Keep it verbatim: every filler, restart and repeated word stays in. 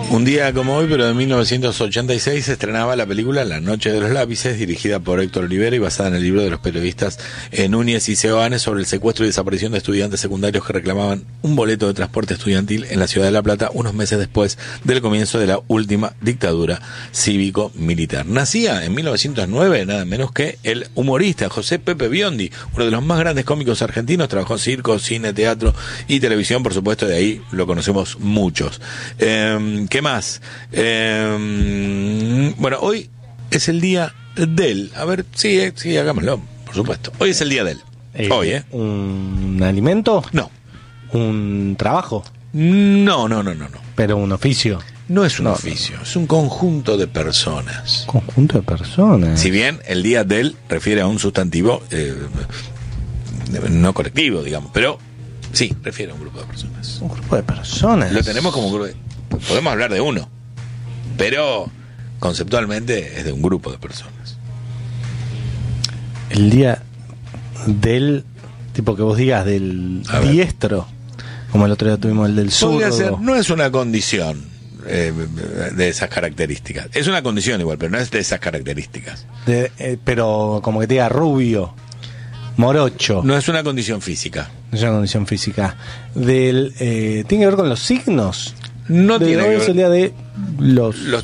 Un día como hoy, pero de mil novecientos ochenta y seis, se estrenaba la película La Noche de los Lápices, dirigida por Héctor Olivera y basada en el libro de los periodistas eh, Núñez y Seoane sobre el secuestro y desaparición de estudiantes secundarios que reclamaban un boleto de transporte estudiantil en la ciudad de La Plata unos meses después del comienzo de la última dictadura cívico-militar. Nacía en mil novecientos nueve nada menos que el humorista José Pepe Biondi, uno de los más grandes cómicos argentinos. Trabajó en circo, cine, teatro y televisión, por supuesto, de ahí lo conocemos muchos. Eh, ¿Qué más? Eh, bueno, hoy es el día del... A ver, sí, sí, hagámoslo, por supuesto. Hoy es el día del... Eh, hoy, ¿eh? ¿Un alimento? No. ¿Un trabajo? No, no, no, no, no. ¿Pero un oficio? No es un No, oficio, es un conjunto de personas. Conjunto de personas. Si bien el día del refiere a un sustantivo eh, no colectivo, digamos, pero sí, refiere a un grupo de personas. Un grupo de personas. Lo tenemos como grupo de... Podemos hablar de uno, pero conceptualmente es de un grupo de personas. El día del, tipo que vos digas, del A ver. diestro, como el otro día tuvimos el del Podría ser, zurdo. no es una condición eh, de esas características. Es una condición igual, pero no es de esas características. De, eh, pero como que te diga rubio, morocho. No es una condición física. No es una condición física. Del, eh, ¿tiene que ver con los signos? No De tiene hoy que es ver. el día de los... Los